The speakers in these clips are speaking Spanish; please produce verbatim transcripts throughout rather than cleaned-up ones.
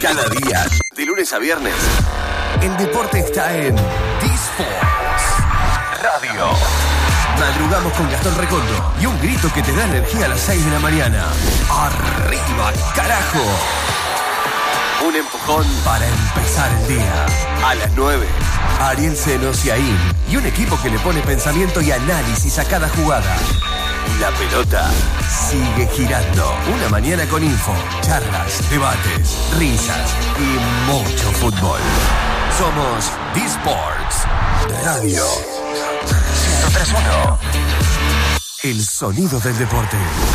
Cada día, de lunes a viernes, el deporte está en D-Sports Radio. Madrugamos con Gastón Recondo y un grito que te da energía a las seis de la mañana. ¡Arriba, carajo! Un empujón para empezar el día. A las nueve, Ariel Senosiaín y un equipo que le pone pensamiento y análisis a cada jugada. La pelota sigue girando. Una mañana con info, charlas, debates, risas y mucho fútbol. Somos D-Sports Radio ciento tres punto uno. El sonido del deporte.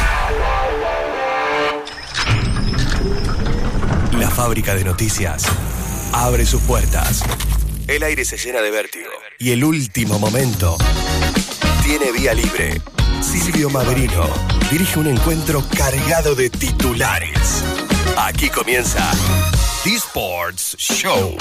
La fábrica de noticias abre sus puertas. El aire se llena de vértigo. Y el último momento tiene vía libre. Silvio Maverino dirige un encuentro cargado de titulares. Aquí comienza D-Sports Show.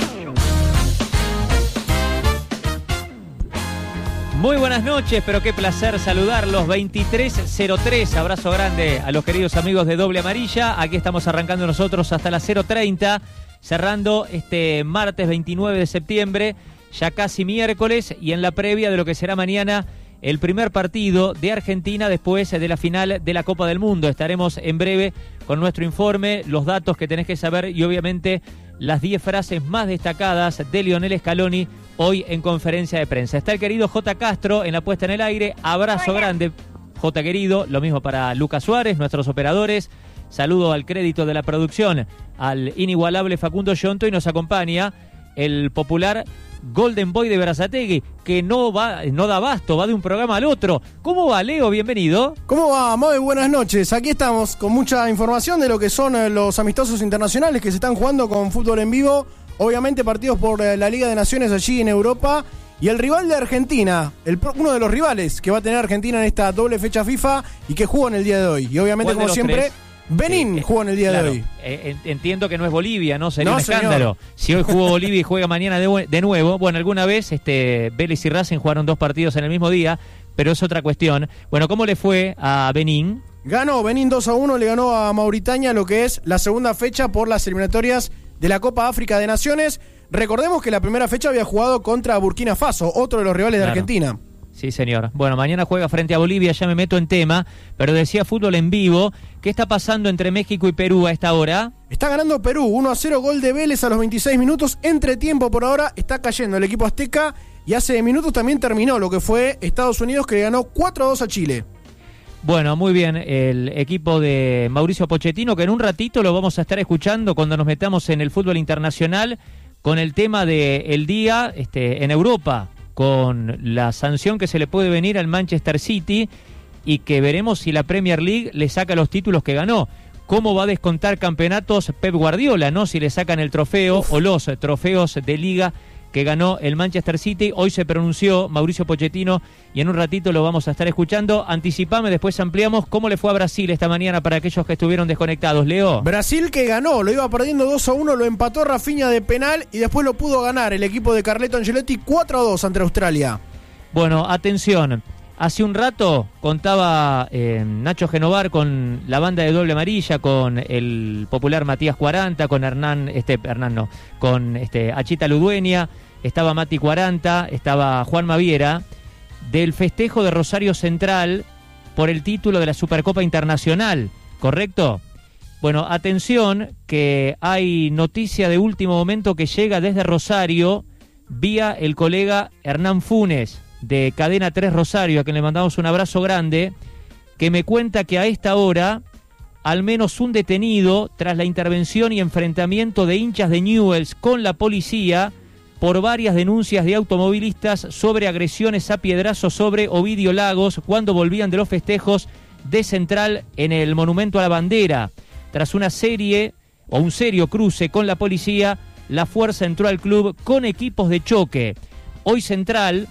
Muy buenas noches, pero qué placer saludarlos. veintitrés cero tres, abrazo grande a los queridos amigos de Doble Amarilla. Aquí estamos arrancando nosotros hasta las cero treinta, cerrando este martes veintinueve de septiembre, ya casi miércoles, y en la previa de lo que será mañana el primer partido de Argentina después de la final de la Copa del Mundo. Estaremos en breve con nuestro informe, los datos que tenés que saber y obviamente las diez frases más destacadas de Lionel Scaloni hoy en conferencia de prensa. Está el querido J. Castro en la puesta en el aire. Abrazo Hola. grande, J. querido. Lo mismo para Lucas Suárez, nuestros operadores. Saludo al crédito de la producción, al inigualable Facundo Yonto, y nos acompaña el popular Golden Boy de Berazategui, que no va, no da abasto, va de un programa al otro. ¿Cómo va, Leo? Bienvenido. ¿Cómo va, Muy buenas noches. Aquí estamos con mucha información de lo que son los amistosos internacionales que se están jugando con fútbol en vivo. Obviamente partidos por la Liga de Naciones allí en Europa. Y el rival de Argentina, el, uno de los rivales que va a tener Argentina en esta doble fecha FIFA y que jugó en el día de hoy. Y obviamente, como siempre, tres? Benín sí, jugó en el día claro, de hoy. Eh, entiendo que no es Bolivia, ¿no? Sería no, un señor. escándalo. Si hoy jugó Bolivia y juega mañana de, de nuevo. Bueno, alguna vez este, Vélez y Racing jugaron dos partidos en el mismo día, pero es otra cuestión. Bueno, ¿cómo le fue a Benín? Ganó, Benín dos a uno, le ganó a Mauritania lo que es la segunda fecha por las eliminatorias de la Copa África de Naciones. Recordemos que la primera fecha había jugado contra Burkina Faso, otro de los rivales claro. de Argentina. Sí, señor. Bueno, mañana juega frente a Bolivia, ya me meto en tema, pero decía fútbol en vivo. ¿Qué está pasando entre México y Perú a esta hora? Está ganando Perú, uno a cero, gol de Vélez a los veintiséis minutos. Entre tiempo por ahora está cayendo el equipo azteca y hace minutos también terminó lo que fue Estados Unidos, que ganó cuatro a dos a Chile. Bueno, muy bien, el equipo de Mauricio Pochettino, que en un ratito lo vamos a estar escuchando cuando nos metamos en el fútbol internacional con el tema del día este, en Europa, con la sanción que se le puede venir al Manchester City y que veremos si la Premier League le saca los títulos que ganó. ¿Cómo va a descontar campeonatos Pep Guardiola, no? Si le sacan el trofeo Uf. o los trofeos de liga que ganó el Manchester City. Hoy se pronunció Mauricio Pochettino y en un ratito lo vamos a estar escuchando. Anticipame, después ampliamos. ¿Cómo le fue a Brasil esta mañana para aquellos que estuvieron desconectados, Leo? Brasil que ganó, lo iba perdiendo dos a uno, lo empató Rafinha de penal y después lo pudo ganar el equipo de Carleto Ancelotti cuatro a dos ante Australia. Bueno, atención. Hace un rato contaba eh, Nacho Genovar con la banda de Doble Amarilla, con el popular Matías cuarenta, con Hernán, este, Hernán no, con este, Achita Ludueña, estaba Mati cuarenta, estaba Juan Maviera, del festejo de Rosario Central por el título de la Supercopa Internacional, ¿correcto? Bueno, atención, que hay noticia de último momento que llega desde Rosario vía el colega Hernán Funes, de Cadena tres Rosario, a quien le mandamos un abrazo grande, que me cuenta que a esta hora al menos un detenido tras la intervención y enfrentamiento de hinchas de Newell's con la policía por varias denuncias de automovilistas sobre agresiones a piedrazos sobre Ovidio Lagos cuando volvían de los festejos de Central en el Monumento a la Bandera. Tras una serie o un serio cruce con la policía, la fuerza entró al club con equipos de choque. Hoy Central,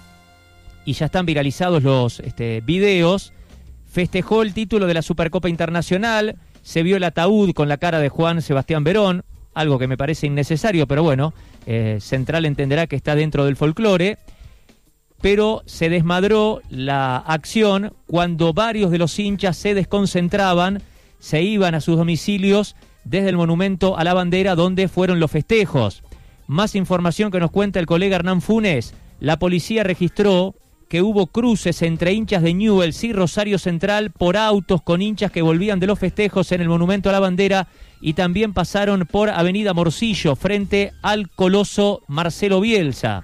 y ya están viralizados los este, videos, festejó el título de la Supercopa Internacional, se vio el ataúd con la cara de Juan Sebastián Verón, algo que me parece innecesario, pero bueno, eh, Central entenderá que está dentro del folclore, pero se desmadró la acción cuando varios de los hinchas se desconcentraban, se iban a sus domicilios desde el monumento a la bandera donde fueron los festejos. Más información que nos cuenta el colega Hernán Funes. La policía registró que hubo cruces entre hinchas de Newell's y Rosario Central por autos con hinchas que volvían de los festejos en el monumento a la bandera y también pasaron por Avenida Morcillo frente al coloso Marcelo Bielsa.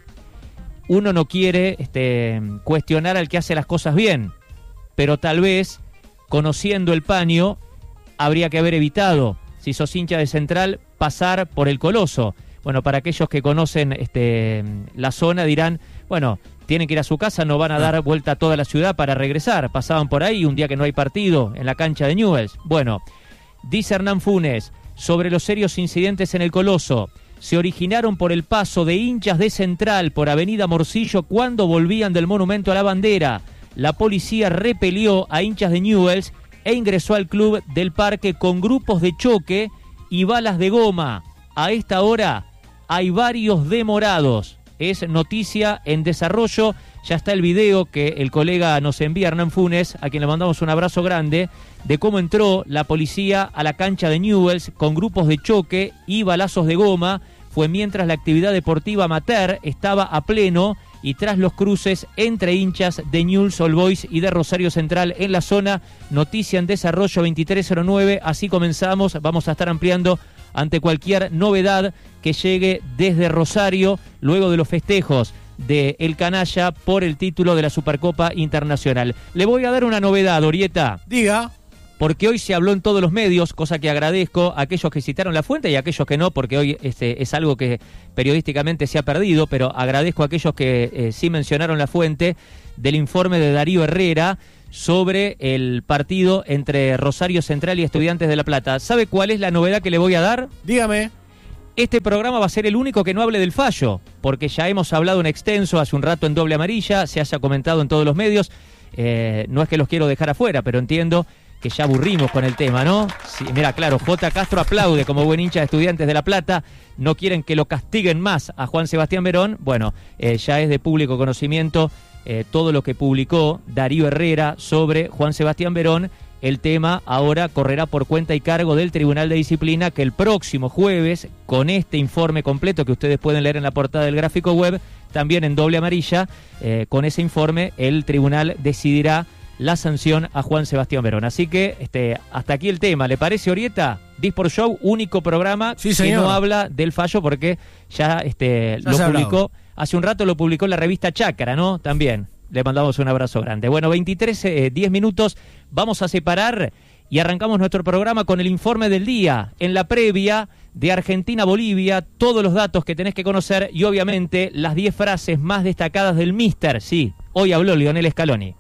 Uno no quiere este, cuestionar al que hace las cosas bien, pero tal vez, conociendo el paño, habría que haber evitado, si sos hincha de Central, pasar por el coloso. Bueno, para aquellos que conocen este, la zona dirán, bueno, tienen que ir a su casa, no van a dar vuelta a toda la ciudad para regresar. Pasaban por ahí un día que no hay partido en la cancha de Newell's. Bueno, dice Hernán Funes, sobre los serios incidentes en el Coloso, se originaron por el paso de hinchas de Central por Avenida Morcillo cuando volvían del monumento a la bandera. La policía repelió a hinchas de Newell's e ingresó al club del parque con grupos de choque y balas de goma. A esta hora hay varios demorados. Es noticia en desarrollo. Ya está el video que el colega nos envía, Hernán Funes, a quien le mandamos un abrazo grande, de cómo entró la policía a la cancha de Newell's con grupos de choque y balazos de goma. Fue mientras la actividad deportiva amateur estaba a pleno y tras los cruces entre hinchas de Newell's Old Boys y de Rosario Central en la zona. Noticia en desarrollo veintitrés cero nueve. Así comenzamos. Vamos a estar ampliando ante cualquier novedad que llegue desde Rosario luego de los festejos de El Canalla por el título de la Supercopa Internacional. Le voy a dar una novedad, Orieta. Diga. Porque hoy se habló en todos los medios, cosa que agradezco a aquellos que citaron la fuente y a aquellos que no, porque hoy este, es algo que periodísticamente se ha perdido, pero agradezco a aquellos que eh, sí mencionaron la fuente del informe de Darío Herrera sobre el partido entre Rosario Central y Estudiantes de La Plata. ¿Sabe cuál es la novedad que le voy a dar? Dígame. Este programa va a ser el único que no hable del fallo, porque ya hemos hablado en extenso hace un rato en Doble Amarilla, se haya comentado en todos los medios. Eh, no es que los quiero dejar afuera, pero entiendo que ya aburrimos con el tema, ¿no? Sí, mira, claro, J. Castro aplaude como buen hincha de Estudiantes de La Plata. No quieren que lo castiguen más a Juan Sebastián Verón. Bueno, eh, ya es de público conocimiento eh, todo lo que publicó Darío Herrera sobre Juan Sebastián Verón. El tema ahora correrá por cuenta y cargo del Tribunal de Disciplina, que el próximo jueves, con este informe completo que ustedes pueden leer en la portada del gráfico web, también en Doble Amarilla, eh, con ese informe el tribunal decidirá la sanción a Juan Sebastián Verón. Así que este, hasta aquí el tema. ¿Le parece, Orieta? Disport Show, único programa sí, que no habla del fallo porque ya, este, ya lo publicó. Hace un rato lo publicó la revista Chácara, ¿no? También. Le mandamos un abrazo grande. Bueno, veintitrés, diez minutos. Vamos a separar y arrancamos nuestro programa con el informe del día. En la previa de Argentina-Bolivia, todos los datos que tenés que conocer y obviamente las diez frases más destacadas del míster. Sí, hoy habló Lionel Scaloni.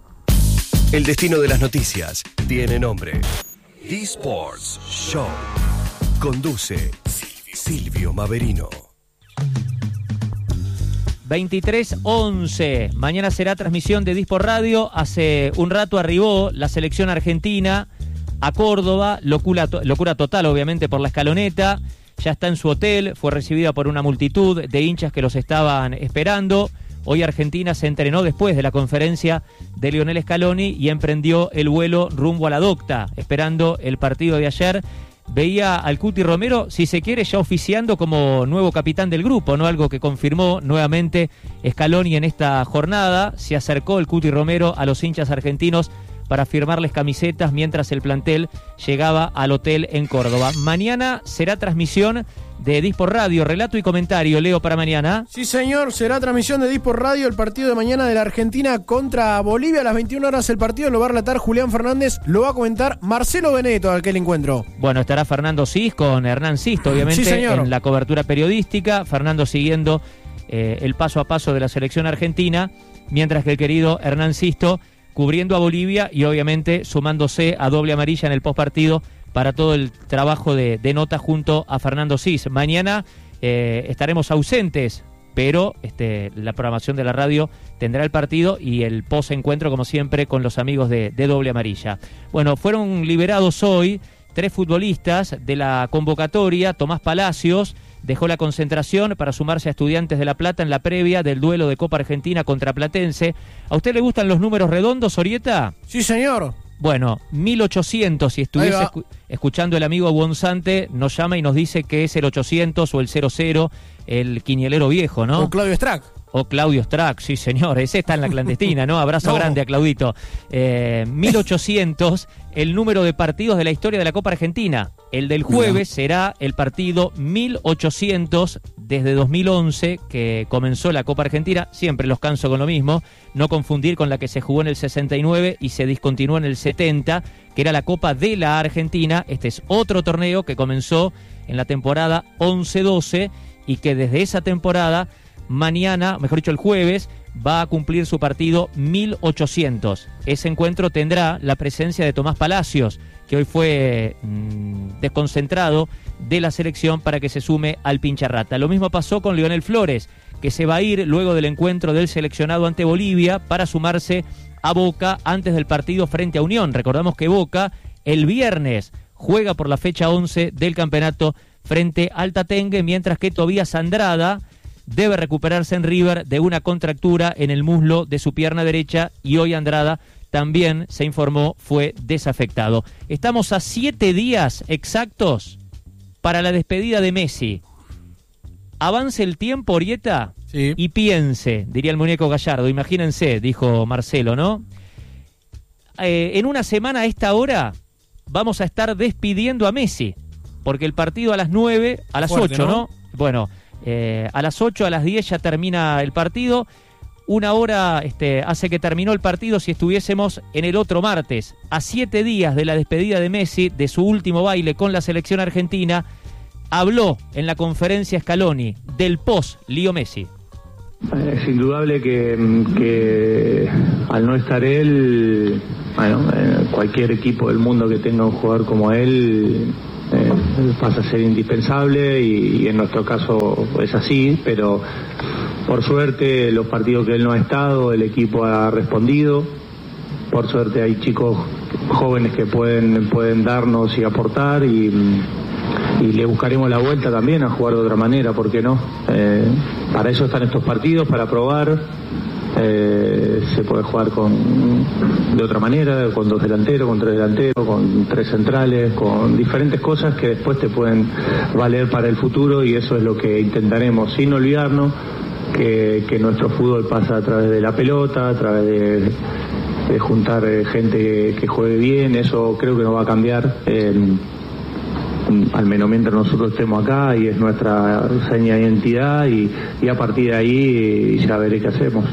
El destino de las noticias tiene nombre. Disports Show. Conduce Silvio Maverino. veintitrés once. Mañana será transmisión de Disport Radio. Hace un rato arribó la selección argentina a Córdoba. Locura, locura total, obviamente, por la escaloneta. Ya está en su hotel. Fue recibida por una multitud de hinchas que los estaban esperando. Hoy Argentina se entrenó después de la conferencia de Lionel Scaloni y emprendió el vuelo rumbo a la docta, esperando el partido de ayer. Veía al Cuti Romero, si se quiere, ya oficiando como nuevo capitán del grupo, ¿no? Algo que confirmó nuevamente Scaloni en esta jornada. Se acercó el Cuti Romero a los hinchas argentinos para firmarles camisetas mientras el plantel llegaba al hotel en Córdoba. Mañana será transmisión de Disport Radio, relato y comentario, Leo, para mañana. Sí, señor, será transmisión de Disport Radio, el partido de mañana de la Argentina contra Bolivia a las veintiuna horas. El partido lo va a relatar Julián Fernández, lo va a comentar Marcelo Benedetto, al que le encuentro. Bueno, estará Fernando Cis con Hernán Sisto, obviamente, sí, señor, en la cobertura periodística. Fernando siguiendo eh, el paso a paso de la selección argentina, mientras que el querido Hernán Sisto cubriendo a Bolivia y obviamente sumándose a Doble Amarilla en el postpartido para todo el trabajo de, de nota junto a Fernando Cis. Mañana eh, estaremos ausentes, pero este, la programación de la radio tendrá el partido y el post-encuentro, como siempre, con los amigos de, de Doble Amarilla. Bueno, fueron liberados hoy tres futbolistas de la convocatoria. Tomás Palacios dejó la concentración para sumarse a Estudiantes de La Plata en la previa del duelo de Copa Argentina contra Platense. ¿A usted le gustan los números redondos, Orieta? Sí, señor. Bueno, mil ochocientos, si estuviese escu escuchando el amigo Bonzante, nos llama y nos dice que es el ochocientos o el cero cero, el quinielero viejo, ¿no? O Claudio Strack. O Claudio Strack, sí señor, ese está en la clandestina, ¿no? Abrazo no. grande a Claudito. Eh, mil ochocientos, el número de partidos de la historia de la Copa Argentina. El del jueves Bien. será el partido mil ochocientos desde dos mil once, que comenzó la Copa Argentina. Siempre los canso con lo mismo, no confundir con la que se jugó en el sesenta y nueve y se discontinuó en el setenta, que era la Copa de la Argentina. Este es otro torneo que comenzó en la temporada once doce y que desde esa temporada, mañana, mejor dicho el jueves, va a cumplir su partido mil ochocientos. Ese encuentro tendrá la presencia de Tomás Palacios, que hoy fue mmm, desconcentrado de la selección para que se sume al Pincharrata. Lo mismo pasó con Lionel Flores, que se va a ir luego del encuentro del seleccionado ante Bolivia para sumarse a Boca antes del partido frente a Unión. Recordamos que Boca el viernes juega por la fecha once del campeonato frente al Tatengue, mientras que Tobías Andrada debe recuperarse en River de una contractura en el muslo de su pierna derecha y hoy Andrada también se informó fue desafectado. Estamos a siete días exactos para la despedida de Messi. Avance el tiempo, Orieta, sí. y piense, diría el muñeco Gallardo, imagínense, dijo Marcelo, ¿no? Eh, en una semana a esta hora vamos a estar despidiendo a Messi, porque el partido a las nueve, a las Fuerte, ocho, ¿no? ¿no? Bueno, eh, a las ocho, a las diez ya termina el partido. Una hora este, hace que terminó el partido si estuviésemos en el otro martes. A siete días de la despedida de Messi, de su último baile con la selección argentina, habló en la conferencia Scaloni del post-Lío Messi. Es indudable que, que al no estar él, bueno, eh, cualquier equipo del mundo que tenga un jugador como él eh, pasa a ser indispensable y, y en nuestro caso es así, pero por suerte los partidos que él no ha estado, el equipo ha respondido. Por suerte hay chicos jóvenes que pueden, pueden darnos y aportar y, y le buscaremos la vuelta también a jugar de otra manera, ¿por qué no? Eh, para eso están estos partidos, para probar. Eh, se puede jugar con de otra manera, con dos delanteros, con tres delanteros, con tres centrales, con diferentes cosas que después te pueden valer para el futuro y eso es lo que intentaremos, sin olvidarnos que, que nuestro fútbol pasa a través de la pelota, a través de, de juntar gente que, que juegue bien. Eso creo que no va a cambiar, eh, al menos mientras nosotros estemos acá, y es nuestra seña de identidad y, y a partir de ahí ya veré qué hacemos.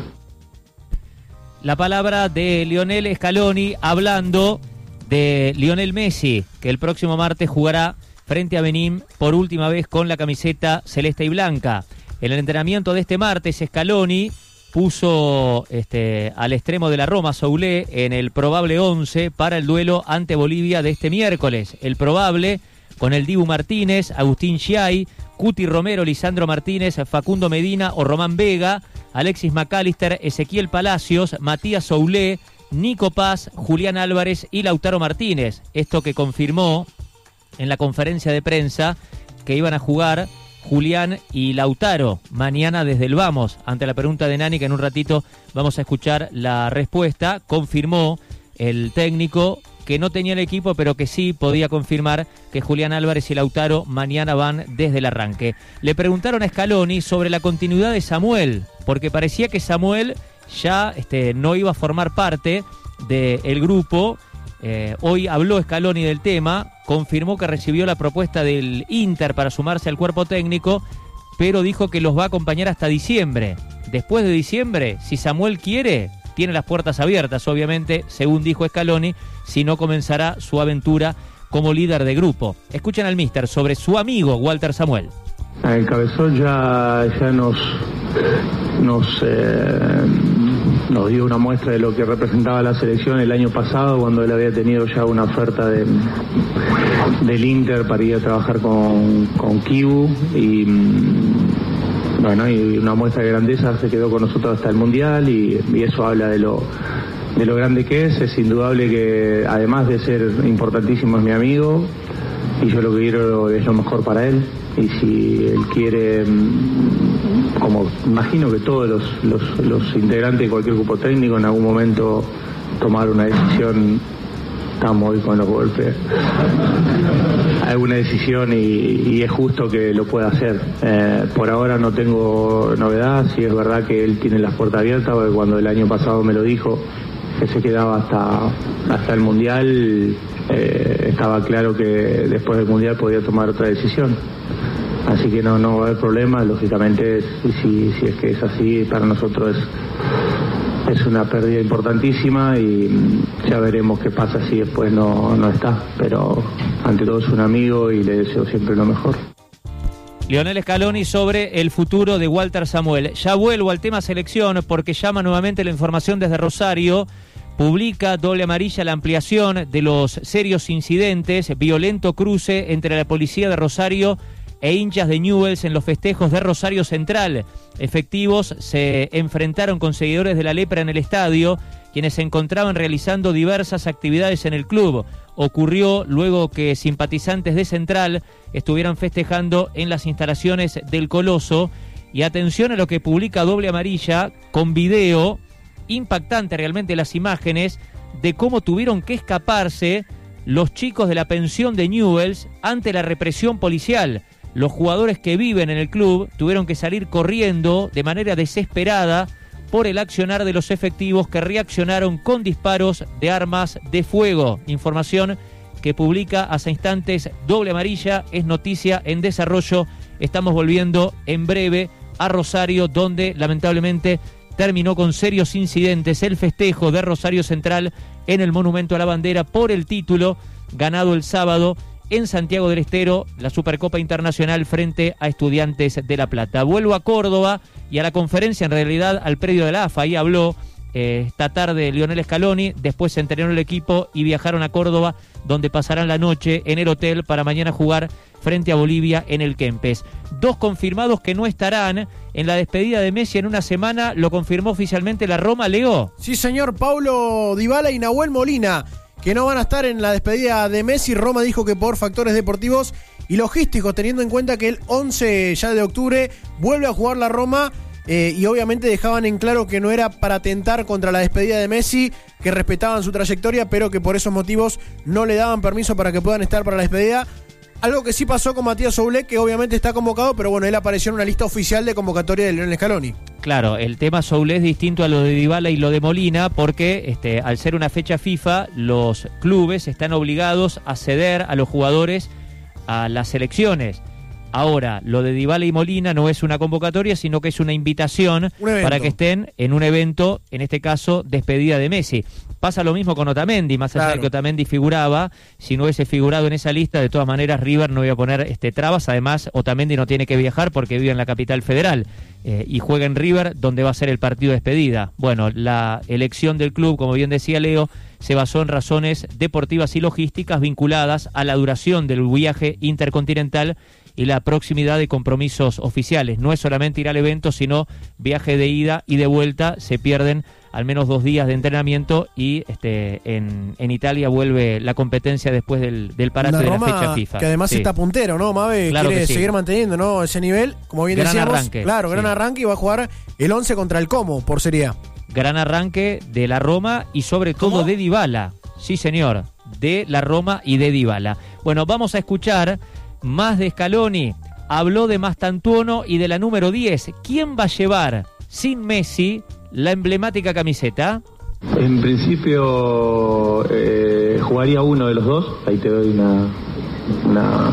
La palabra de Lionel Scaloni hablando de Lionel Messi, que el próximo martes jugará frente a Benín por última vez con la camiseta celeste y blanca. En el entrenamiento de este martes, Scaloni puso este, al extremo de la Roma, Soulé, en el probable once para el duelo ante Bolivia de este miércoles. El probable con el Dibu Martínez, Agustín Giai, Cuti Romero, Lisandro Martínez, Facundo Medina o Román Vega, Alexis McAllister, Ezequiel Palacios, Matías Soulé, Nico Paz, Julián Álvarez y Lautaro Martínez. Esto que confirmó en la conferencia de prensa que iban a jugar Julián y Lautaro mañana desde el Vamos. Ante la pregunta de Nani, que en un ratito vamos a escuchar la respuesta, confirmó el técnico que no tenía el equipo, pero que sí podía confirmar que Julián Álvarez y Lautaro mañana van desde el arranque. Le preguntaron a Scaloni sobre la continuidad de Samuel, porque parecía que Samuel ya este, no iba a formar parte del grupo. Eh, hoy habló Scaloni del tema, confirmó que recibió la propuesta del Inter para sumarse al cuerpo técnico, pero dijo que los va a acompañar hasta diciembre. Después de diciembre, si Samuel quiere, tiene las puertas abiertas, obviamente, según dijo Scaloni, si no comenzará su aventura como líder de grupo. Escuchen al míster sobre su amigo Walter Samuel. El Cabezón ya, ya nos, nos, eh, nos dio una muestra de lo que representaba la selección el año pasado, cuando él había tenido ya una oferta de, del Inter para ir a trabajar con, con Kibu y... Bueno, y una muestra de grandeza, se quedó con nosotros hasta el Mundial y, y eso habla de lo, de lo grande que es. Es indudable que además de ser importantísimo es mi amigo y yo lo que quiero es lo mejor para él. Y si él quiere, como imagino que todos los, los, los integrantes de cualquier grupo técnico en algún momento tomar una decisión estamos hoy con los golpes, alguna decisión y, y es justo que lo pueda hacer. Eh, por ahora no tengo novedad, sí es verdad que él tiene las puertas abiertas, porque cuando el año pasado me lo dijo, que se quedaba hasta, hasta el Mundial, eh, estaba claro que después del Mundial podía tomar otra decisión. Así que no, no va a haber problema, lógicamente, si, si es que es así, para nosotros es, es una pérdida importantísima y ya veremos qué pasa si después no, no está. Pero ante todo es un amigo y le deseo siempre lo mejor. Lionel Scaloni sobre el futuro de Walter Samuel. Ya vuelvo al tema selección porque llama nuevamente la información desde Rosario. Publica Doble Amarilla la ampliación de los serios incidentes, violento cruce entre la policía de Rosario e hinchas de Newell's en los festejos de Rosario Central. Efectivos se enfrentaron con seguidores de la lepra en el estadio, quienes se encontraban realizando diversas actividades en el club. Ocurrió luego que simpatizantes de Central estuvieran festejando en las instalaciones del Coloso. Y atención a lo que publica Doble Amarilla con video, impactante realmente las imágenes de cómo tuvieron que escaparse los chicos de la pensión de Newell's ante la represión policial. Los jugadores que viven en el club tuvieron que salir corriendo de manera desesperada por el accionar de los efectivos que reaccionaron con disparos de armas de fuego. Información que publica hace instantes Doble Amarilla, es noticia en desarrollo. Estamos volviendo en breve a Rosario, donde lamentablemente terminó con serios incidentes el festejo de Rosario Central en el Monumento a la Bandera por el título ganado el sábado en Santiago del Estero, la Supercopa Internacional frente a Estudiantes de La Plata. Vuelvo a Córdoba y a la conferencia, en realidad al predio de la A F A. Ahí habló eh, esta tarde Lionel Scaloni, después se entrenó el equipo y viajaron a Córdoba, donde pasarán la noche en el hotel para mañana jugar frente a Bolivia en el Kempes. Dos confirmados que no estarán en la despedida de Messi en una semana, lo confirmó oficialmente la Roma. Leo. Sí, señor, Paulo Dybala y Nahuel Molina, que no van a estar en la despedida de Messi. Roma dijo que por factores deportivos y logísticos, teniendo en cuenta que el once ya de octubre vuelve a jugar la Roma, eh, y obviamente dejaban en claro que no era para atentar contra la despedida de Messi, que respetaban su trayectoria, pero que por esos motivos no le daban permiso para que puedan estar para la despedida. Algo que sí pasó con Matías Soulé, que obviamente está convocado, pero bueno, él apareció en una lista oficial de convocatoria de Lionel Scaloni. Claro, el tema Soulé es distinto a lo de Dybala y lo de Molina, porque este, al ser una fecha FIFA, los clubes están obligados a ceder a los jugadores a las selecciones. Ahora, lo de Dybala y Molina no es una convocatoria, sino que es una invitación para que estén en un evento, en este caso, despedida de Messi. Pasa lo mismo con Otamendi, más allá claro. de que Otamendi figuraba, si no hubiese figurado en esa lista, de todas maneras River no iba a poner este, trabas. Además, Otamendi no tiene que viajar porque vive en la capital federal eh, y juega en River, donde va a ser el partido de despedida. Bueno, la elección del club, como bien decía Leo, se basó en razones deportivas y logísticas vinculadas a la duración del viaje intercontinental y la proximidad de compromisos oficiales. No es solamente ir al evento, sino viaje de ida y de vuelta. Se pierden al menos dos días de entrenamiento y este en, en Italia vuelve la competencia después del, del parate de la fecha FIFA. Que además sí. está puntero, ¿no? Mabe claro quiere sí. seguir manteniendo, ¿no? Ese nivel, como bien gran decíamos. Arranque, claro, gran sí. arranque, y va a jugar el once contra el Como, por Serie A. Gran arranque de la Roma y sobre todo ¿Cómo? de Dybala. Sí, señor, de la Roma y de Dybala. Bueno, vamos a escuchar más de Scaloni. Habló de Mastantuono y de la número diez. ¿Quién va a llevar sin Messi la emblemática camiseta? En principio eh, jugaría uno de los dos. Ahí te doy una una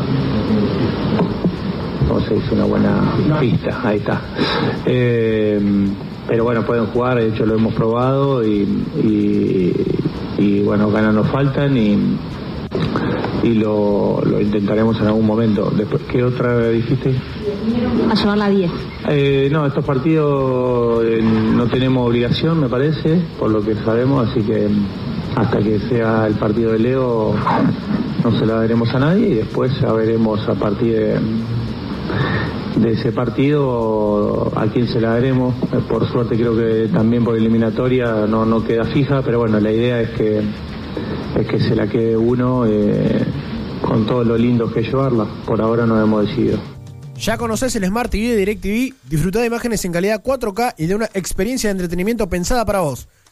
¿cómo se dice? Una buena pista. Ahí está. Eh, pero bueno, pueden jugar. De hecho lo hemos probado y y, y bueno, ganas nos faltan y y lo, lo intentaremos en algún momento. Después, ¿qué otra dijiste? A llevar la diez. Eh, no, estos partidos eh, no tenemos obligación, me parece, por lo que sabemos, así que hasta que sea el partido de Leo no se la daremos a nadie y después ya veremos a partir de, de ese partido a quién se la daremos. Por suerte creo que también por eliminatoria no, no queda fija, pero bueno, la idea es que es que se la quede uno eh, con todo lo lindo que es llevarla. Por ahora no hemos decidido. Ya conoces el Smart T V de DirecTV. Disfruta de imágenes en calidad cuatro K y de una experiencia de entretenimiento pensada para vos.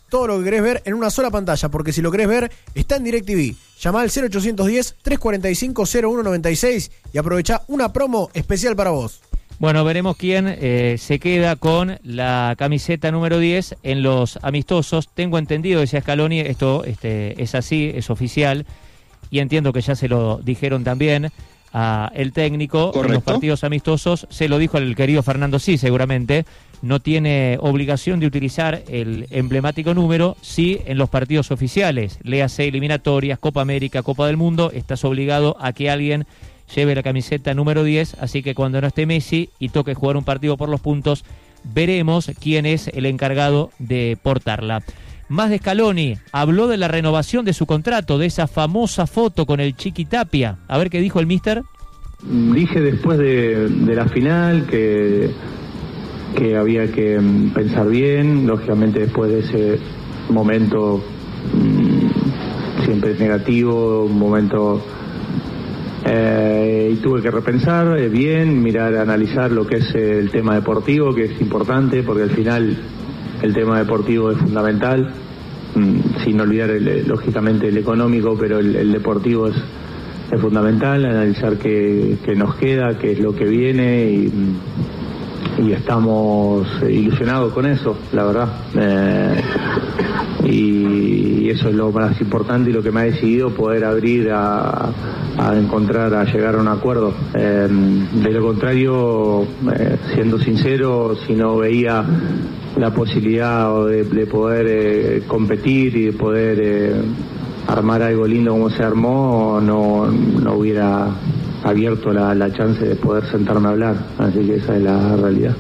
todo lo que querés ver en una sola pantalla, porque si lo querés ver, está en DirecTV. Llama al cero ochocientos diez, trescientos cuarenta y cinco, cero uno noventa y seis y aprovechá una promo especial para vos. Bueno, veremos quién eh, se queda con la camiseta número diez en los amistosos. Tengo entendido, decía Scaloni, esto este, es así, es oficial, y entiendo que ya se lo dijeron también a el técnico. Correcto. En los partidos amistosos, se lo dijo el querido Fernando Sí, seguramente, no tiene obligación de utilizar el emblemático número, sí en los partidos oficiales, léase eliminatorias, Copa América, Copa del Mundo, estás obligado a que alguien lleve la camiseta número diez, así que cuando no esté Messi y toque jugar un partido por los puntos, veremos quién es el encargado de portarla. Más de Scaloni, habló de la renovación de su contrato, de esa famosa foto con el Chiqui Tapia. A ver qué dijo el míster. Dije después de, de la final que, que había que pensar bien, lógicamente después de ese momento mmm, siempre es negativo, un momento... Eh, y tuve que repensar eh, bien, mirar, analizar lo que es eh, el tema deportivo, que es importante, porque al final el tema deportivo es fundamental, mm, sin olvidar el, lógicamente el económico, pero el, el deportivo es, es fundamental, analizar qué, qué nos queda, qué es lo que viene, y, y estamos ilusionados con eso, la verdad. Eh, y eso es lo más importante y lo que me ha decidido poder abrir a, a encontrar, a llegar a un acuerdo. Eh, de lo contrario, eh, siendo sincero, si no veía la posibilidad de, de poder eh, competir y de poder eh, armar algo lindo como se armó, no, no hubiera abierto la, la chance de poder sentarme a hablar. Así que esa es la realidad.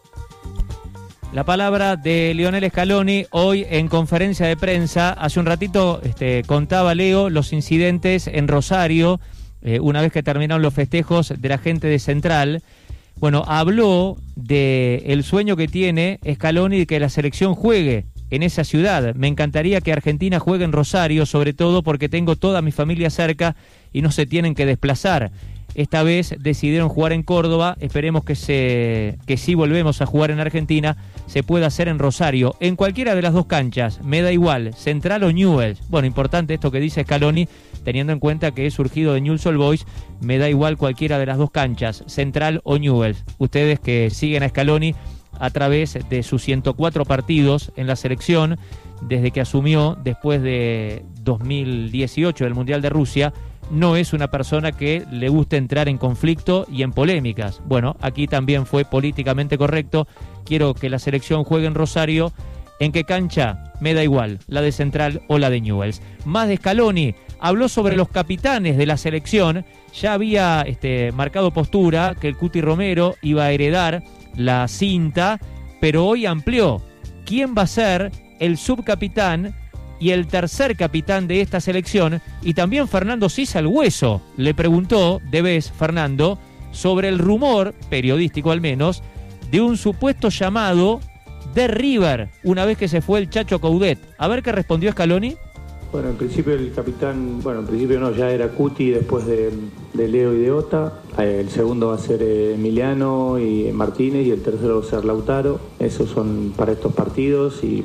La palabra de Lionel Scaloni hoy en conferencia de prensa. Hace un ratito este, contaba Leo los incidentes en Rosario, eh, una vez que terminaron los festejos de la gente de Central. Bueno, habló de el sueño que tiene Scaloni de que la selección juegue en esa ciudad. Me encantaría que Argentina juegue en Rosario, sobre todo porque tengo toda mi familia cerca y no se tienen que desplazar. Esta vez decidieron jugar en Córdoba, esperemos que se que si volvemos a jugar en Argentina, se pueda hacer en Rosario, en cualquiera de las dos canchas, me da igual, Central o Newell's. Bueno, importante esto que dice Scaloni, teniendo en cuenta que es surgido de Newell's Old Boys, me da igual cualquiera de las dos canchas, Central o Newell's. Ustedes que siguen a Scaloni a través de sus ciento cuatro partidos en la selección, desde que asumió después de dos mil dieciocho del Mundial de Rusia, no es una persona que le guste entrar en conflicto y en polémicas. Bueno, aquí también fue políticamente correcto. Quiero que la selección juegue en Rosario. ¿En qué cancha? Me da igual, la de Central o la de Newell's. Más de Scaloni, habló sobre los capitanes de la selección. Ya había este, marcado postura que el Cuti Romero iba a heredar la cinta, pero hoy amplió. ¿Quién va a ser el subcapitán y el tercer capitán de esta selección? Y también Fernando Sisa, el hueso, le preguntó, de vez Fernando, sobre el rumor, periodístico al menos, de un supuesto llamado de River, una vez que se fue el Chacho Coudet. A ver qué respondió Scaloni. Bueno, en principio el capitán, bueno, en principio no, ya era Cuti después de, de Leo y de Ota. El segundo va a ser Emiliano y Martínez y el tercero va a ser Lautaro. Esos son para estos partidos y...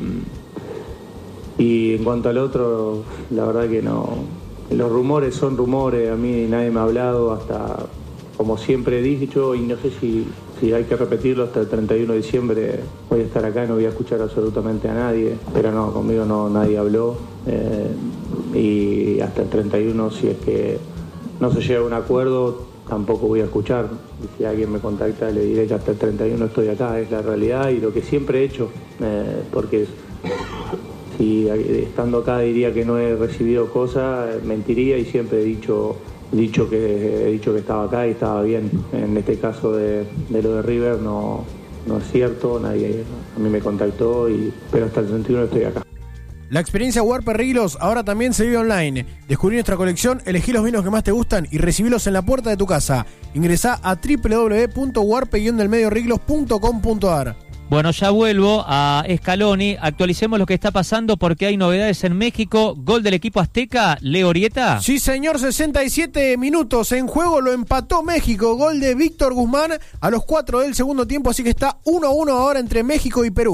Y en cuanto al otro, la verdad que no. Los rumores son rumores, a mí nadie me ha hablado, hasta como siempre he dicho, y no sé si, si hay que repetirlo, hasta el treinta y uno de diciembre voy a estar acá, no voy a escuchar absolutamente a nadie, pero no, conmigo no nadie habló, eh, y hasta el treinta y uno, si es que no se llega a un acuerdo, tampoco voy a escuchar. Y si alguien me contacta, le diré que hasta el treinta y uno estoy acá, es la realidad y lo que siempre he hecho, eh, porque... Si estando acá diría que no he recibido cosas, mentiría y siempre he dicho, dicho que he dicho que estaba acá y estaba bien. En este caso de, de lo de River no, no es cierto, nadie a mí me contactó, y, pero hasta el treinta y uno estoy acá. La experiencia Warper Riglos ahora también se vive online. Descubrí nuestra colección, elegí los vinos que más te gustan y recibilos en la puerta de tu casa. Ingresá a doble u doble u doble u punto warpe guion del medio riglos punto com punto a r. Bueno, ya vuelvo a Scaloni. Actualicemos lo que está pasando porque hay novedades en México. Gol del equipo azteca, Leo Orieta. Sí, señor, sesenta y siete minutos en juego, lo empató México. Gol de Víctor Guzmán a los cuatro del segundo tiempo, así que está uno a uno ahora entre México y Perú.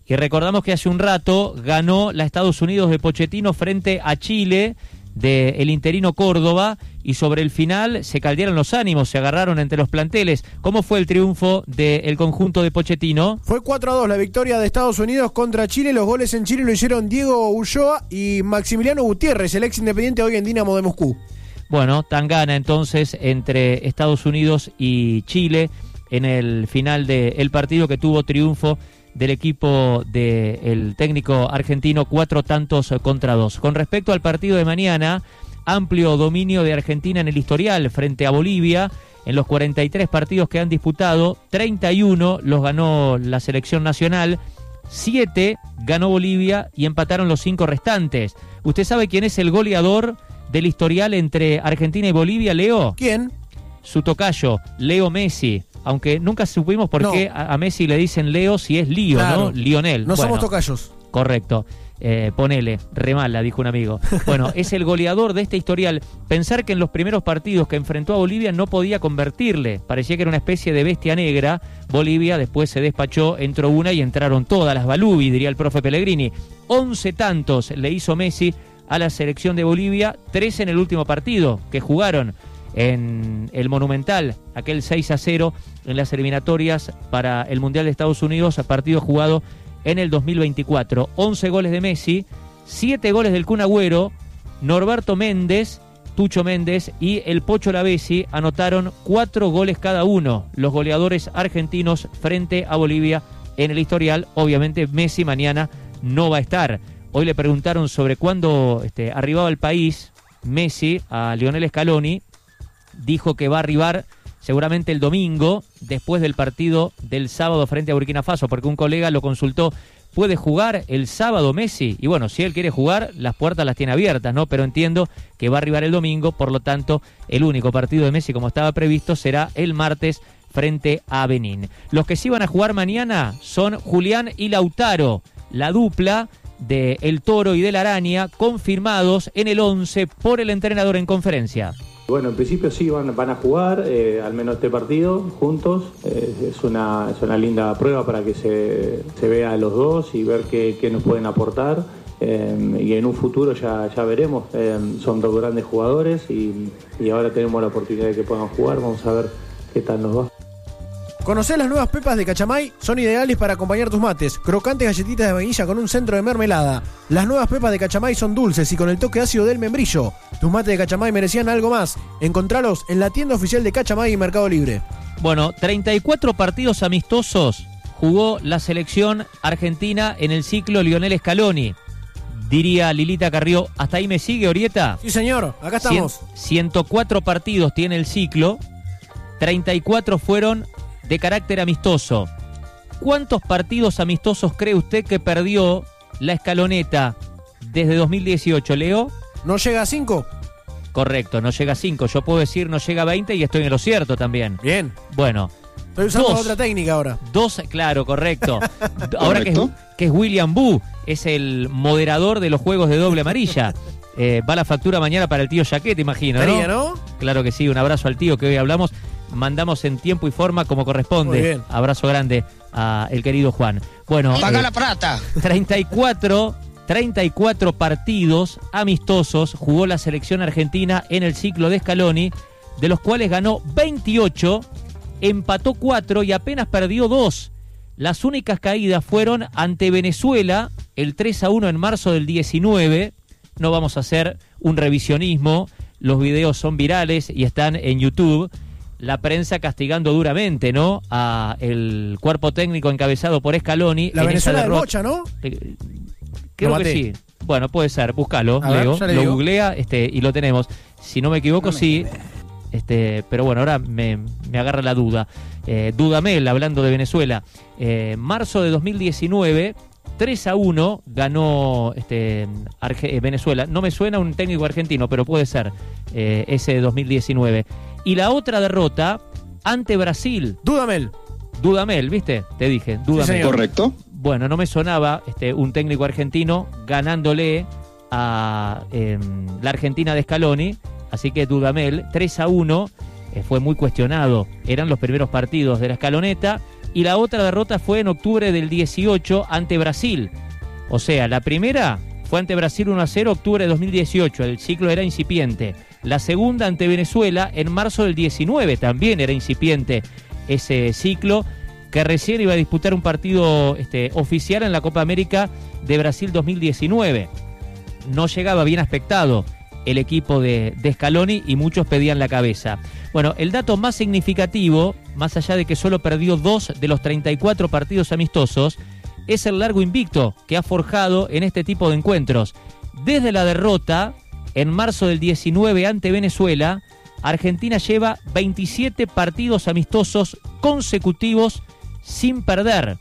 Y recordamos que hace un rato ganó la Estados Unidos de Pochettino frente a Chile del interino Córdoba, y sobre el final se caldearon los ánimos, se agarraron entre los planteles. ¿Cómo fue el triunfo del conjunto de Pochettino? Fue cuatro a dos la victoria de Estados Unidos contra Chile. Los goles en Chile lo hicieron Diego Ulloa y Maximiliano Gutiérrez, el ex Independiente, hoy en Dinamo de Moscú. Bueno, tangana entonces entre Estados Unidos y Chile en el final del partido, que tuvo triunfo del equipo del técnico argentino, cuatro tantos contra dos. Con respecto al partido de mañana, amplio dominio de Argentina en el historial frente a Bolivia. En los cuarenta y tres partidos que han disputado, treinta y uno los ganó la selección nacional, siete ganó Bolivia y empataron los cinco restantes. ¿Usted sabe quién es el goleador del historial entre Argentina y Bolivia, Leo? ¿Quién? Su tocayo, Leo Messi. Aunque nunca supimos por no. qué a Messi le dicen Leo si es Lío, claro. ¿no? Lionel. No bueno, somos tocayos. Correcto. Eh, ponele, re mala, dijo un amigo. Bueno, es el goleador de este historial. Pensar que en los primeros partidos que enfrentó a Bolivia no podía convertirle. Parecía que era una especie de bestia negra. Bolivia después se despachó, entró una y entraron todas las Balubi, diría el profe Pellegrini. Once tantos le hizo Messi a la selección de Bolivia, tres en el último partido que jugaron en el Monumental, aquel seis a cero en las eliminatorias para el Mundial de Estados Unidos, partido jugado en el dos mil veinticuatro. once goles de Messi, siete goles del Kun Agüero, Norberto Méndez, Tucho Méndez y el Pocho Lavesi anotaron cuatro goles cada uno, los goleadores argentinos frente a Bolivia en el historial. Obviamente Messi mañana no va a estar. Hoy le preguntaron sobre cuándo este, arribaba al país Messi a Lionel Scaloni. Dijo que va a arribar seguramente el domingo, después del partido del sábado frente a Burkina Faso, porque un colega lo consultó, ¿puede jugar el sábado Messi? Y bueno, si él quiere jugar, las puertas las tiene abiertas, ¿no? Pero entiendo que va a arribar el domingo, por lo tanto, el único partido de Messi, como estaba previsto, será el martes frente a Benín. Los que sí van a jugar mañana son Julián y Lautaro, la dupla de El Toro y de la Araña, confirmados en el once por el entrenador en conferencia. Bueno, en principio sí van, van a jugar, eh, al menos este partido, juntos. Eh, es, una, es una linda prueba para que se, se vea a los dos y ver qué, qué nos pueden aportar. Eh, y en un futuro ya, ya veremos. Eh, son dos grandes jugadores y, y ahora tenemos la oportunidad de que puedan jugar. Vamos a ver qué tal nos va. ¿Conocés las nuevas pepas de Cachamay? Son ideales para acompañar tus mates. Crocantes galletitas de vainilla con un centro de mermelada. Las nuevas pepas de Cachamay son dulces y con el toque ácido del membrillo. Tus mates de Cachamay merecían algo más. Encontralos en la tienda oficial de Cachamay y Mercado Libre. Bueno, treinta y cuatro partidos amistosos jugó la selección argentina en el ciclo Lionel Scaloni. Diría Lilita Carrió, ¿hasta ahí me sigue, Orieta? Sí, señor, acá estamos. ciento cuatro partidos tiene el ciclo, treinta y cuatro fueron de carácter amistoso. ¿Cuántos partidos amistosos cree usted que perdió la Escaloneta desde dos mil dieciocho, Leo? ¿No llega a cinco? Correcto, no llega a cinco. Yo puedo decir no llega a veinte y estoy en lo cierto también. Bien. Bueno. Estoy usando dos, otra técnica ahora. Dos, claro, correcto. Ahora que es, que es William Bu, es el moderador de los juegos de doble amarilla. Eh, va la factura mañana para el tío Jaquet, imagino, ¿no? ¿no? Claro que sí, un abrazo al tío que hoy hablamos. Mandamos en tiempo y forma como corresponde. Abrazo grande a el querido Juan. Bueno, paga eh, la plata. treinta y cuatro partidos amistosos jugó la selección argentina en el ciclo de Scaloni, de los cuales ganó veintiocho, empató cuatro y apenas perdió dos. Las únicas caídas fueron ante Venezuela, el tres a uno en marzo del diecinueve. No vamos a hacer un revisionismo, los videos son virales y están en YouTube. La prensa castigando duramente, ¿no?, a el cuerpo técnico encabezado por Scaloni. La Venezuela de Bocha, ¿no? Eh, creo que sí. Bueno, puede ser, búscalo, Leo. Lo digo. Googlea este, y lo tenemos. Si no me equivoco, no me sí. Este, pero bueno, ahora me, me agarra la duda. Eh, Dudamel, hablando de Venezuela. Eh, marzo de dos mil diecinueve, tres a uno ganó este, Arge- Venezuela. No me suena un técnico argentino, pero puede ser eh, ese de dos mil diecinueve. Y la otra derrota ante Brasil. Dudamel. Dudamel, ¿viste? Te dije, Dudamel. Sí, correcto. Bueno, no me sonaba este, un técnico argentino ganándole a eh, la Argentina de Scaloni. Así que Dudamel, tres a uno, eh, fue muy cuestionado. Eran los primeros partidos de la Escaloneta. y la otra derrota fue en octubre del dieciocho ante Brasil. O sea, la primera fue ante Brasil uno a cero, octubre de dos mil dieciocho, el ciclo era incipiente. La segunda ante Venezuela en marzo del diecinueve, también era incipiente ese ciclo, que recién iba a disputar un partido este, oficial en la Copa América de Brasil dos mil diecinueve. No llegaba bien aspectado el equipo de, de Scaloni y muchos pedían la cabeza. Bueno, el dato más significativo, más allá de que solo perdió dos de los treinta y cuatro partidos amistosos, es el largo invicto que ha forjado en este tipo de encuentros. Desde la derrota en marzo del diecinueve ante Venezuela, Argentina lleva veintisiete partidos amistosos consecutivos sin perder,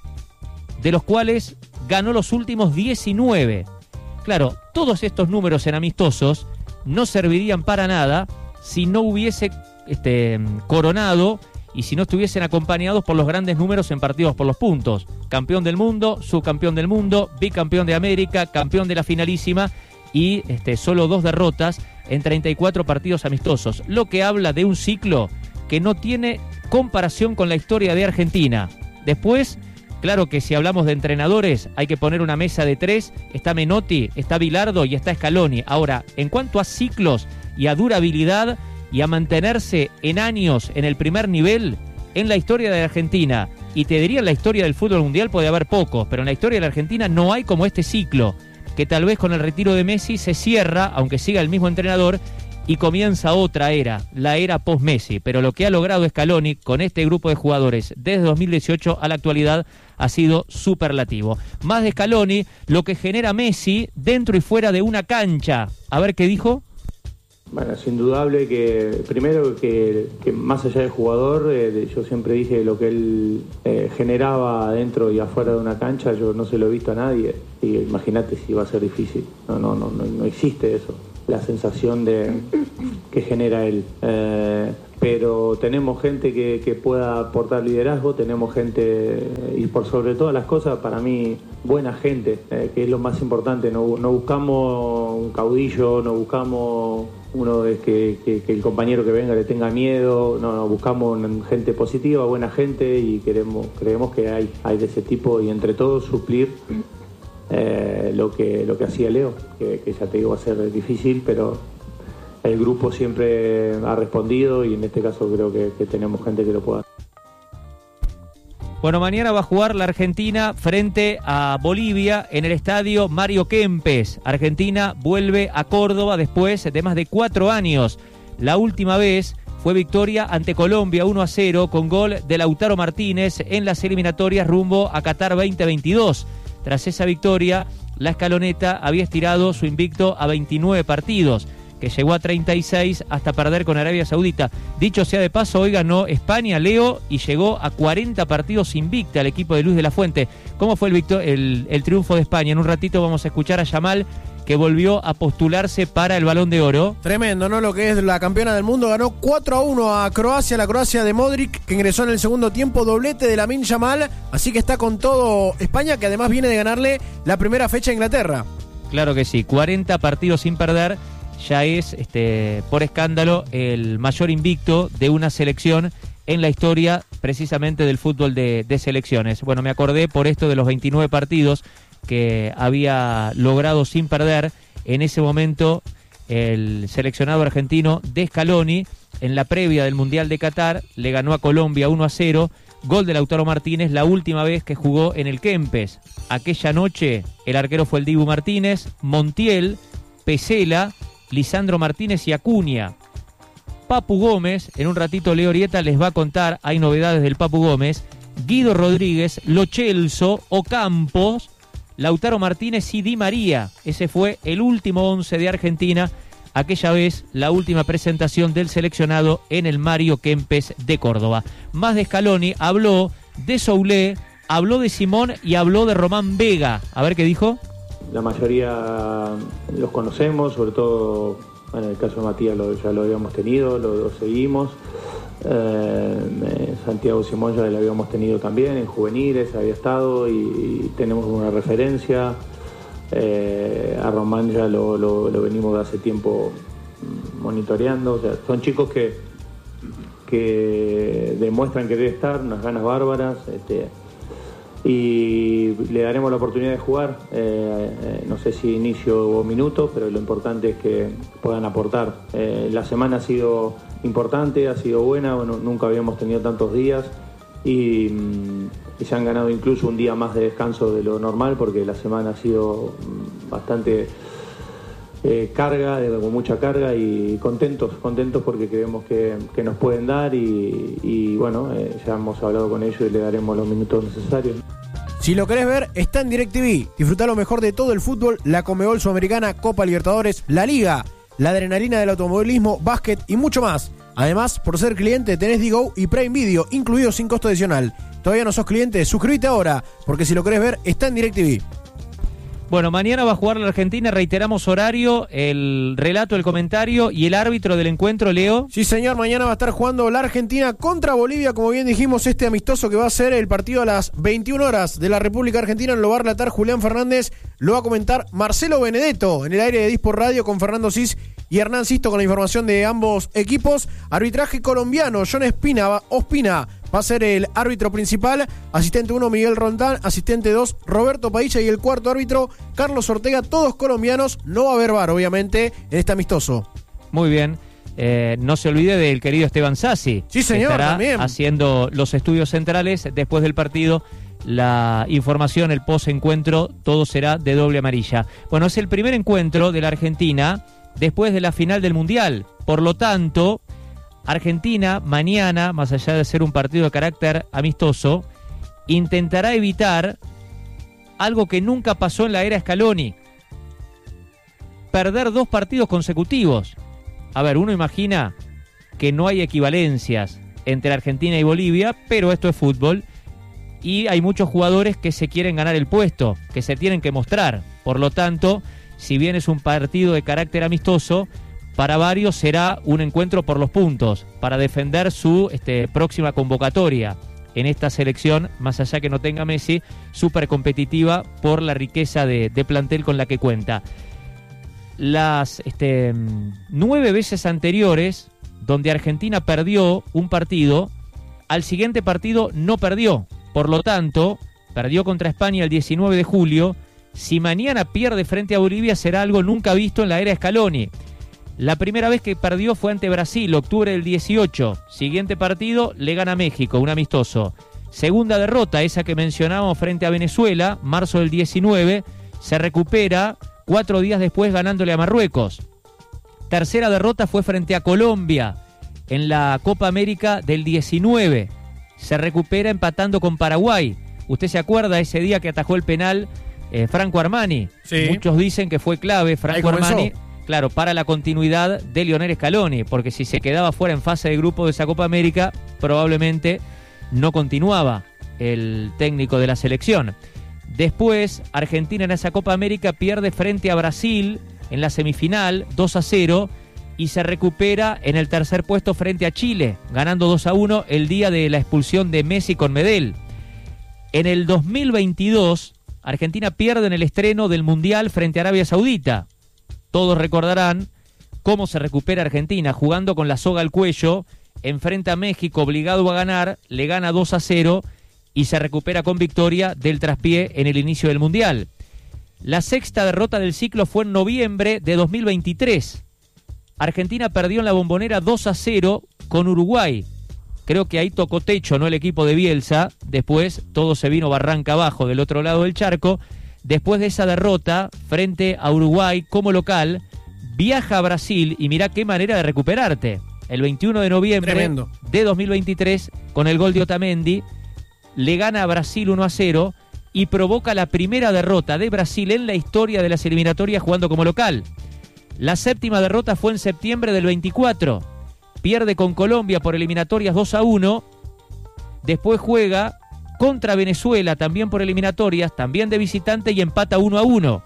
de los cuales ganó los últimos diecinueve. Claro, todos estos números en amistosos no servirían para nada si no hubiese este, coronado y si no estuviesen acompañados por los grandes números en partidos por los puntos. Campeón del mundo, subcampeón del mundo, bicampeón de América, campeón de la finalísima y este, solo dos derrotas en treinta y cuatro partidos amistosos, lo que habla de un ciclo que no tiene comparación con la historia de Argentina. Después, claro que si hablamos de entrenadores, hay que poner una mesa de tres, está Menotti, está Bilardo y está Scaloni. Ahora, en cuanto a ciclos y a durabilidad y a mantenerse en años en el primer nivel, en la historia de Argentina, y te diría en la historia del fútbol mundial puede haber pocos, pero en la historia de la Argentina no hay como este ciclo, que tal vez con el retiro de Messi se cierra, aunque siga el mismo entrenador, y comienza otra era, la era post-Messi. Pero lo que ha logrado Scaloni con este grupo de jugadores desde dos mil dieciocho a la actualidad ha sido superlativo. Más de Scaloni, lo que genera Messi dentro y fuera de una cancha. A ver qué dijo. Bueno, es indudable que, primero, que, que más allá del jugador, eh, yo siempre dije lo que él eh, generaba dentro y afuera de una cancha, yo no se lo he visto a nadie. Y imagínate si va a ser difícil. No, no, no, no, no existe eso, la sensación de que genera él. Eh, pero tenemos gente que, que pueda aportar liderazgo, tenemos gente, y por sobre todas las cosas, para mí, buena gente, eh, que es lo más importante. No, no buscamos un caudillo, no buscamos uno es que, que, que el compañero que venga le tenga miedo, no, no, buscamos gente positiva, buena gente, y queremos, creemos que hay, hay de ese tipo, y entre todos suplir eh, lo que lo que hacía Leo, que, que ya te digo va a ser difícil, pero el grupo siempre ha respondido y en este caso creo que, que tenemos gente que lo pueda hacer. Bueno, mañana va a jugar la Argentina frente a Bolivia en el estadio Mario Kempes. Argentina vuelve a Córdoba después de más de cuatro años. La última vez fue victoria ante Colombia uno a cero con gol de Lautaro Martínez en las eliminatorias rumbo a Qatar veinte veintidós. Tras esa victoria, la escaloneta había estirado su invicto a veintinueve partidos, que llegó a treinta y seis hasta perder con Arabia Saudita. Dicho sea de paso, hoy ganó España, Leo, y llegó a cuarenta partidos invicta al equipo de Luis de la Fuente. ¿Cómo fue el, victor- el, el triunfo de España? En un ratito vamos a escuchar a Yamal, que volvió a postularse para el Balón de Oro. Tremendo, ¿no? Lo que es la campeona del mundo. Ganó cuatro a uno a Croacia, la Croacia de Modric, que ingresó en el segundo tiempo, doblete de Lamine Yamal. Así que está con todo España, que además viene de ganarle la primera fecha a Inglaterra. Claro que sí, cuarenta partidos sin perder. Ya es, este, por escándalo, el mayor invicto de una selección en la historia precisamente del fútbol de, de selecciones. Bueno, me acordé por esto de los veintinueve partidos que había logrado sin perder en ese momento el seleccionado argentino de Scaloni. En la previa del Mundial de Qatar le ganó a Colombia uno a cero, gol de Lautaro Martínez, la última vez que jugó en el Kempes. Aquella noche el arquero fue el Dibu Martínez, Montiel, Pesela, Lisandro Martínez y Acuña. Papu Gómez, en un ratito Leo Orieta les va a contar, hay novedades del Papu Gómez, Guido Rodríguez, Lo Celso, Ocampos, Lautaro Martínez y Di María. Ese fue el último once de Argentina, aquella vez la última presentación del seleccionado en el Mario Kempes de Córdoba. Más de Scaloni, habló de Soulé, habló de Simón y habló de Román Vega. A ver qué dijo. La mayoría los conocemos, sobre todo en el caso de Matías lo, ya lo habíamos tenido, lo, lo seguimos. Eh, Santiago Simón ya lo habíamos tenido también, en juveniles había estado y, y tenemos una referencia. Eh, a Román ya lo, lo, lo venimos de hace tiempo monitoreando. O sea, son chicos que que demuestran querer estar, unas ganas bárbaras, este, y le daremos la oportunidad de jugar, eh, eh, no sé si inicio o minutos, pero lo importante es que puedan aportar. Eh, la semana ha sido importante, ha sido buena, bueno, nunca habíamos tenido tantos días y, y se han ganado incluso un día más de descanso de lo normal, porque la semana ha sido bastante eh, carga, eh, con mucha carga, y contentos, contentos porque creemos que, que nos pueden dar y, y bueno, eh, ya hemos hablado con ellos y le daremos los minutos necesarios. Si lo querés ver, está en DirecTV. Disfrutá lo mejor de todo el fútbol, la Conmebol Sudamericana, Copa Libertadores, la Liga, la adrenalina del automovilismo, básquet y mucho más. Además, por ser cliente tenés Digo y Prime Video, incluidos sin costo adicional. ¿Todavía no sos cliente? Suscríbete ahora, porque si lo querés ver, está en DirecTV. Bueno, mañana va a jugar la Argentina, reiteramos horario, el relato, el comentario y el árbitro del encuentro, Leo. Sí, señor, mañana va a estar jugando la Argentina contra Bolivia, como bien dijimos, este amistoso que va a ser el partido a las veintiuna horas de la República Argentina. Lo va a relatar Julián Fernández, lo va a comentar Marcelo Benedetto en el aire de Dispor Radio con Fernando Cis y Hernán Sisto con la información de ambos equipos. Arbitraje colombiano, John Espina, Ospina va a ser el árbitro principal, asistente uno Miguel Rondán, asistente dos Roberto Padilla y el cuarto árbitro Carlos Ortega, todos colombianos. No va a haber V A R, obviamente, en este amistoso. Muy bien. Eh, no se olvide del querido Esteban Sassi. Sí, señor, que estará también haciendo los estudios centrales después del partido. La información, el post-encuentro, todo será de doble amarilla. Bueno, es el primer encuentro de la Argentina después de la final del Mundial. Por lo tanto, Argentina mañana, más allá de ser un partido de carácter amistoso, intentará evitar algo que nunca pasó en la era Scaloni: perder dos partidos consecutivos. A ver, uno imagina que no hay equivalencias entre Argentina y Bolivia, pero esto es fútbol y hay muchos jugadores que se quieren ganar el puesto, que se tienen que mostrar. Por lo tanto, si bien es un partido de carácter amistoso, para varios será un encuentro por los puntos, para defender su este, próxima convocatoria en esta selección, más allá que no tenga Messi, súper competitiva por la riqueza de, de plantel con la que cuenta. Las este, nueve veces anteriores, donde Argentina perdió un partido, al siguiente partido no perdió. Por lo tanto, perdió contra España el diecinueve de julio. Si mañana pierde frente a Bolivia, será algo nunca visto en la era Scaloni. La primera vez que perdió fue ante Brasil, octubre del dieciocho. Siguiente partido, le gana a México, un amistoso. Segunda derrota, esa que mencionábamos frente a Venezuela, marzo del diecinueve. Se recupera cuatro días después ganándole a Marruecos. Tercera derrota fue frente a Colombia en la Copa América del diecinueve. Se recupera empatando con Paraguay. ¿Usted se acuerda ese día que atajó el penal eh, Franco Armani? Sí. Muchos dicen que fue clave Franco Armani. Claro, para la continuidad de Lionel Scaloni, porque si se quedaba fuera en fase de grupo de esa Copa América, probablemente no continuaba el técnico de la selección. Después, Argentina en esa Copa América pierde frente a Brasil en la semifinal, dos a cero, y se recupera en el tercer puesto frente a Chile, ganando dos a uno el día de la expulsión de Messi con Medel. En el dos mil veintidós, Argentina pierde en el estreno del Mundial frente a Arabia Saudita. Todos recordarán cómo se recupera Argentina, jugando con la soga al cuello, enfrenta a México obligado a ganar, le gana dos a cero y se recupera con victoria del traspié en el inicio del Mundial. La sexta derrota del ciclo fue en noviembre de dos mil veintitrés. Argentina perdió en la Bombonera dos a cero con Uruguay. Creo que ahí tocó techo, ¿no?, el equipo de Bielsa. Después todo se vino barranca abajo del otro lado del charco. Después de esa derrota frente a Uruguay como local, viaja a Brasil y mirá qué manera de recuperarte. El veintiuno de noviembre Tremendo. de dos mil veintitrés, con el gol de Otamendi, le gana a Brasil uno a cero y provoca la primera derrota de Brasil en la historia de las eliminatorias jugando como local. La séptima derrota fue en septiembre del veinticuatro. Pierde con Colombia por eliminatorias dos a uno. Después juega contra Venezuela, también por eliminatorias, también de visitante, y empata uno a uno.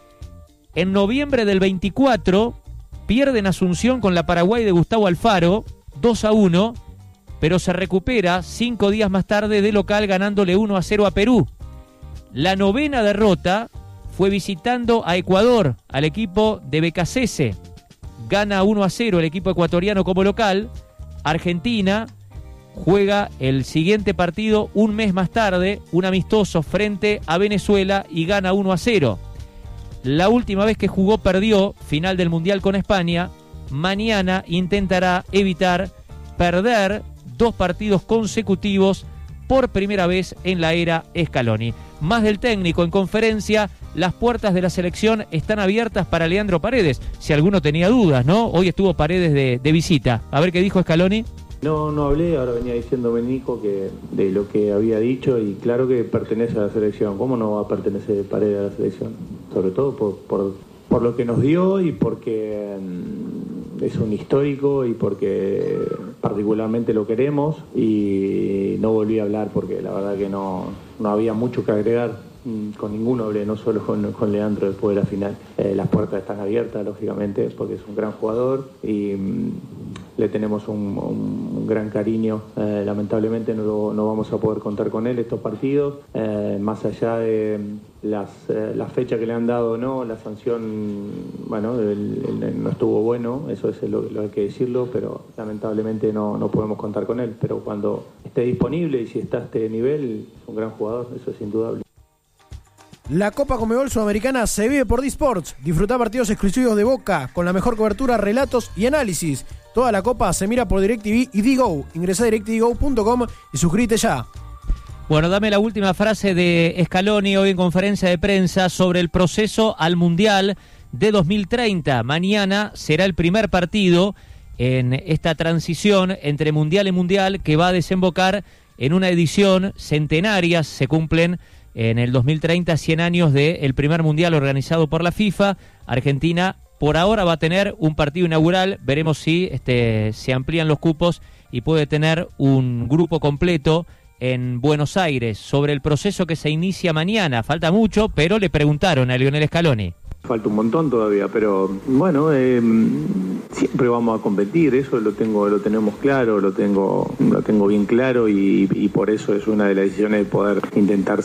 En noviembre del veinticuatro, pierde en Asunción con la Paraguay de Gustavo Alfaro, dos a uno, pero se recupera cinco días más tarde de local ganándole uno a cero a Perú. La novena derrota fue visitando a Ecuador, al equipo de Becasese. Gana uno a cero el equipo ecuatoriano como local. Argentina juega el siguiente partido un mes más tarde, un amistoso frente a Venezuela, y gana uno a cero. La última vez que jugó perdió, final del Mundial con España. Mañana intentará evitar perder dos partidos consecutivos por primera vez en la era Scaloni. Más del técnico en conferencia, las puertas de la selección están abiertas para Leandro Paredes. Si alguno tenía dudas, ¿no? Hoy estuvo Paredes de, de visita. A ver qué dijo Scaloni. No, no hablé, ahora venía diciéndome Nico que de lo que había dicho, y claro que pertenece a la selección. ¿Cómo no va a pertenecer Paredes a la selección? Sobre todo por, por, por lo que nos dio, y porque um, es un histórico, y porque particularmente lo queremos, y no volví a hablar porque la verdad que no, no había mucho que agregar. Con ninguno hablé, no solo con, con Leandro después de la final. Eh, las puertas están abiertas, lógicamente, porque es un gran jugador y mm, le tenemos un, un, un gran cariño. Eh, lamentablemente no, lo, no vamos a poder contar con él estos partidos, eh, más allá de las, eh, la fecha que le han dado o no, la sanción, bueno, el, el, no estuvo bueno, eso es lo, lo hay que decirlo, pero lamentablemente no, no podemos contar con él. Pero cuando esté disponible y si está a este nivel, es un gran jugador, eso es indudable. La Copa Conmebol Sudamericana se vive por D-Sports. Disfruta partidos exclusivos de Boca con la mejor cobertura, relatos y análisis. Toda la Copa se mira por DirecTV y Digo. Ingresá a directv go punto com y suscríbete ya. Bueno, dame la última frase de Scaloni hoy en conferencia de prensa sobre el proceso al Mundial de dos mil treinta. Mañana será el primer partido en esta transición entre Mundial y Mundial que va a desembocar en una edición centenaria. Se cumplen en el dos mil treinta, cien años del primer mundial organizado por la FIFA. Argentina por ahora va a tener un partido inaugural. Veremos si este, se amplían los cupos y puede tener un grupo completo en Buenos Aires. Sobre el proceso que se inicia mañana, falta mucho, pero le preguntaron a Lionel Scaloni. Falta un montón todavía, pero bueno, eh, siempre vamos a competir, eso lo tengo, lo tenemos claro, lo tengo, lo tengo bien claro, y, y por eso es una de las decisiones de poder intentar